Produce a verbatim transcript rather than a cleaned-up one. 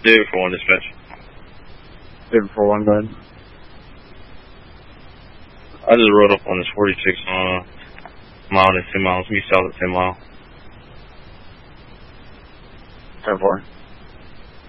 David for one dispatch. David for one, go ahead. I just rode up on this forty-six uh, mile and ten miles. We south at ten mile. ten four.